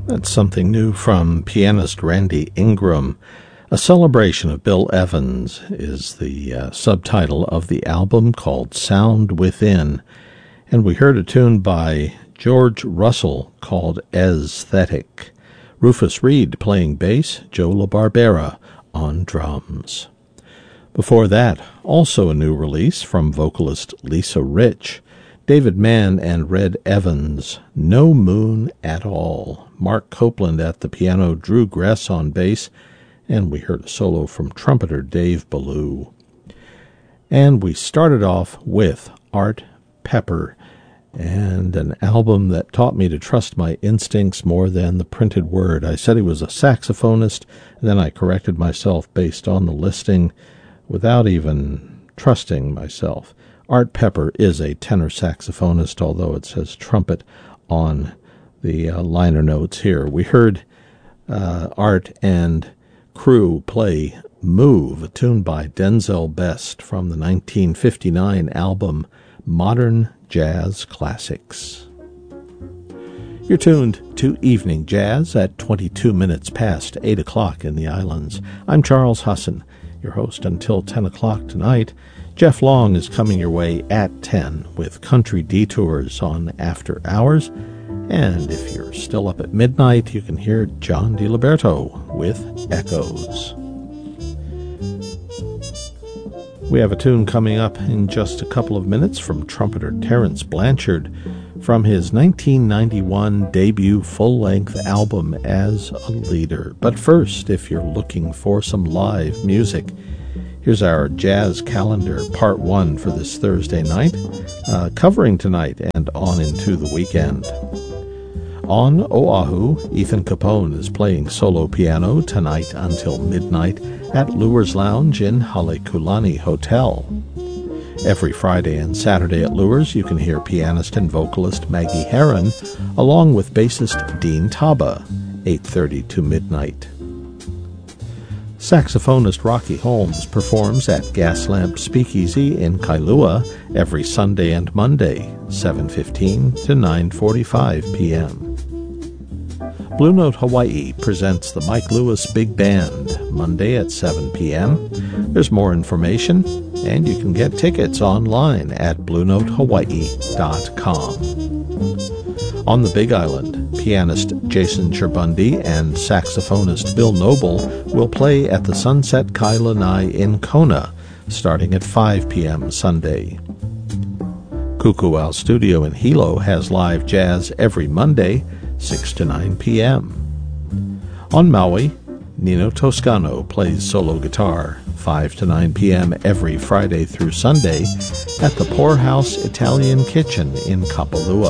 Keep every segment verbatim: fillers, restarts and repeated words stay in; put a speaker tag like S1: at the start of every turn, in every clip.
S1: That's something new from pianist Randy Ingram. A Celebration of Bill Evans is the uh, subtitle of the album called Sound Within. And we heard a tune by George Russell called Aesthetic. Rufus Reid playing bass, Joe LaBarbera on drums. Before that, also a new release from vocalist Lisa Rich, David Mann and Red Evans, No Moon at All. Mark Copeland at the piano, Drew Gress on bass, and we heard a solo from trumpeter Dave Ballou. And we started off with Art Pepper, and an album that taught me to trust my instincts more than the printed word. I said he was a saxophonist, and then I corrected myself based on the listing without even trusting myself. Art Pepper is a tenor saxophonist, although it says trumpet on the uh, liner notes here. We heard uh, Art and crew play Move, a tune by Denzel Best from the nineteen fifty-nine album Modern Jazz Classics. You're tuned to Evening Jazz at twenty-two minutes past eight o'clock in the islands. I'm Charles Husson, your host until ten o'clock tonight. Jeff Long is coming your way at ten with Country Detours on After Hours. And if you're still up at midnight, you can hear John DiLiberto with Echoes. We have a tune coming up in just a couple of minutes from trumpeter Terence Blanchard from his nineteen ninety-one debut full-length album As a Leader. But first, if you're looking for some live music, here's our jazz calendar, part one for this Thursday night, uh, covering tonight and on into the weekend. On Oahu, Ethan Capone is playing solo piano tonight until midnight at Lures Lounge in Halekulani Hotel. Every Friday and Saturday at Lures, you can hear pianist and vocalist Maggie Herron, along with bassist Dean Taba, eight thirty to midnight. Saxophonist Rocky Holmes performs at Gaslamp Speakeasy in Kailua every Sunday and Monday, seven fifteen to nine forty-five p.m. Blue Note Hawaii presents the Mike Lewis Big Band, Monday at seven p.m. There's more information, and you can get tickets online at blue note hawaii dot com. On the Big Island, pianist Jason Cherbundi and saxophonist Bill Noble will play at the Sunset Kai Lanai in Kona, starting at five p.m. Sunday. Kuku Al Studio in Hilo has live jazz every Monday, six to nine p.m. On Maui, Nino Toscano plays solo guitar, five to nine p.m. every Friday through Sunday at the Poorhouse Italian Kitchen in Kapalua.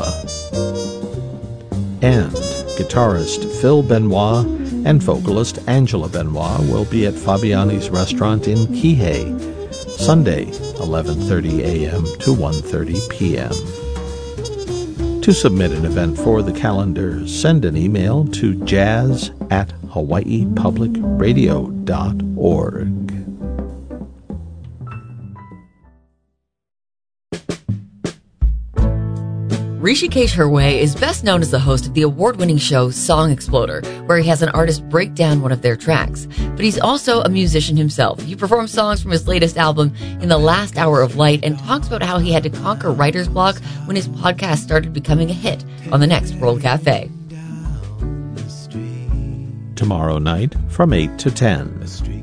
S1: And guitarist Phil Benoit and vocalist Angela Benoit will be at Fabiani's restaurant in Kihei, Sunday, eleven thirty a.m. to one thirty p.m. To submit an event for the calendar, send an email to jazz at hawaii public radio dot org.
S2: Rishikesh Hirway is best known as the host of the award-winning show Song Exploder, where he has an artist break down one of their tracks. But he's also a musician himself. He performs songs from his latest album, In the Last Hour of Light, and talks about how he had to conquer writer's block when his podcast started becoming a hit on the next World Cafe.
S1: Tomorrow night from eight to ten.